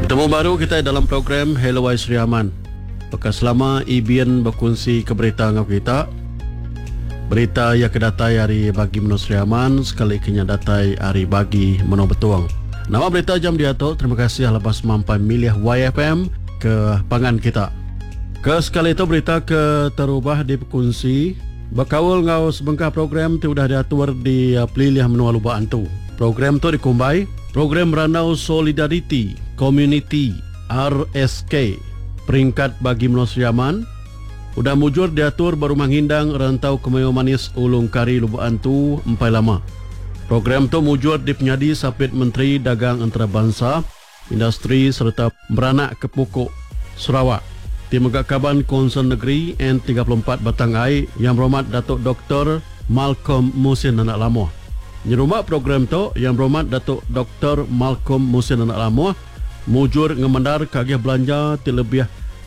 Bertemu baru kita dalam program Hello Sri Aman. Bekas lama Ibian berkongsi ke berita dengan kita. Berita yang kedatai hari bagi menurut Sri Aman, sekali kenya datai hari bagi menurut betuang. Nama berita jam diatur. Terima kasih lepas mampai milih YFM ke pangan kita. Ke sekali itu berita ke terubah di berkongsi. Berkawal ngau sebengkah program tu sudah diatur di pelilih menua lubaan tu. Program tu dikumbai Program Ranau Solidarity Community RSK peringkat bagi menua Sri Aman. Udah mujur diatur baru menghindang rantau Kemayu Manis Ulung Kari lubaan tu empai lama. Program tu mujur di penyadi Sapit Menteri Dagang Antarabangsa, Industri serta Beranak ke Pokok Sarawak. Tim Megakaban Konsen Negeri N34 Batang Ai yang berhormat Datuk Dr. Malcolm Musin Anak Lamuh. Nyerumak program tu yang berhormat Datuk Dr. Malcolm Musin Anak Lamuh mujur ngemandar kagih belanja terlebih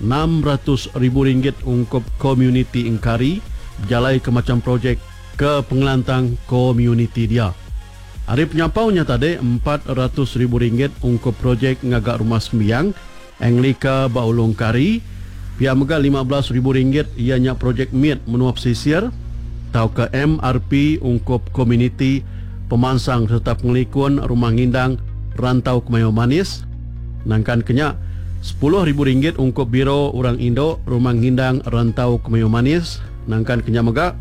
RM600,000 untuk komuniti Engkari berjalai ke macam projek ke pengelantang komuniti dia. Hari penyampaunya tadi RM400,000 untuk projek ngagak rumah sembiang Anglika Baulung Kari. Pihak mega RM15,000 ianya projek miet menua pesisir atau ke MRP untuk komuniti pemansang serta pengelikun rumah ngindang rantau Kemayu Manis. Nangkan kenya RM10,000 untuk Biro Orang Indo rumah ngindang rantau Kemayu Manis. Nangkan kenya mega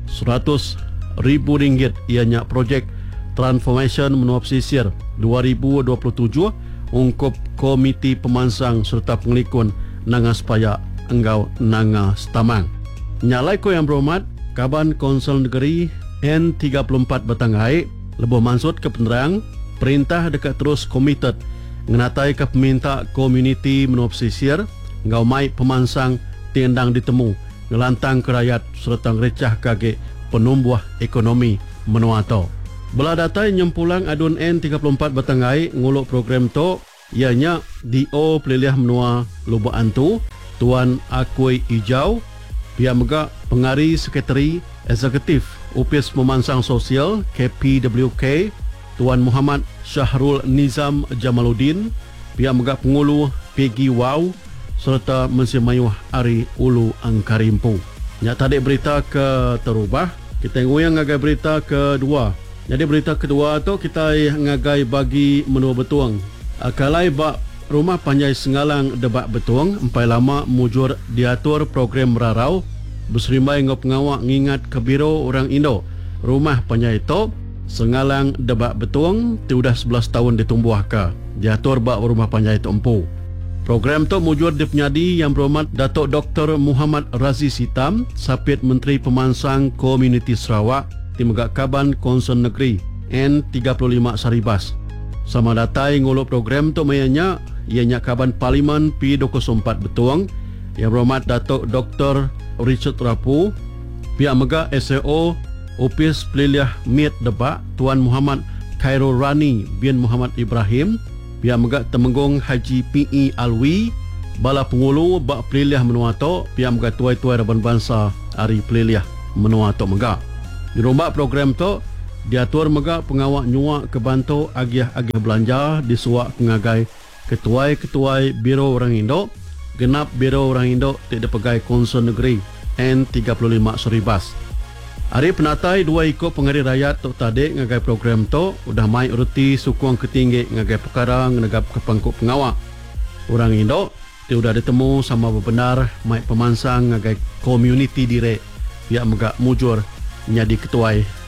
RM100,000 ianya projek transformation menua pesisir 2027 untuk komiti pemansang serta pengelikun nanga supaya enggau nanga stamang. Nyalai ko yang berhormat Kaban Konsel Negeri N34 Batang Ai lebih maksud ke penerang perintah dekat terus komited ngenatai ke peminta komuniti menua pesisir enggau mai pemansang tendang ditemu ngelantang kerayat serta ngerecah kage penumbuh ekonomi menua to. Belah datai nyempulang adun N34 Batang Ai nguluk program to ianya DO pelilih menua lubaan tu Tuan Akui Ijau, pihak mega pengari sekretari eksekutif Upis Pemansang Sosial KPWK Tuan Muhammad Syahrul Nizam Jamaluddin, pihak mega pengulu Peggy Wow serta Mensir Mayuh Ari Ulu Angkarimpu. Nya tadi berita ke terubah, kita ngoyang ngagai berita kedua. Jadi berita kedua tu kita ngagai bagi menua betuang. Akalai bak rumah panjai Sengalang Debak Betuang empai lama mujur diatur program Rarau berserimbai ngau pengawak ngingat ke Biro Orang Indo rumah panjai itu Sengalang Debak Betuang sudah 11 tahun ditumbuh ke diatur bak rumah panjai itu empu. Program tu mujur di penyadi yang berhormat Datuk Dr. Muhammad Razi Sitam Sapit Menteri Pemansang Komuniti Sarawak Tim Megakaban Konsen Negeri N35 Saribas. Sama datai nguluk program tu mayanya ianya Kaban Parlimen P24 Betuang yang berhormat Datuk Dr. Richard Rapu, pihak mega SAO Upis Pelilih Miet Debak Tuan Muhammad Khairul Rani bin Muhammad Ibrahim, pihak mega Temenggung Haji PE Alwi, bala pengulu bak pelilih menua to, pihak mega tuai-tuai Raban Bangsa Ari Pelilih menua to mega. Di rumah program tu diatur mega pengawak nyuak ke bantu agih-agih belanja disuak pengagai ketuai-ketuai Biro Orang Indo genap Biro Orang Indo tidak pegai Konsen Negeri N35 Seribas. Hari penatai dua ikut pengari rakyat tu tadi ngagai program tu udah mai uruti sukuang ketinggi ngagai perkara ngenegap ke pangkuk pengawak Orang Indo dia udah ditemu sama benar mai pemansang ngagai komuniti direk pihak mega mujur nyadi ketuai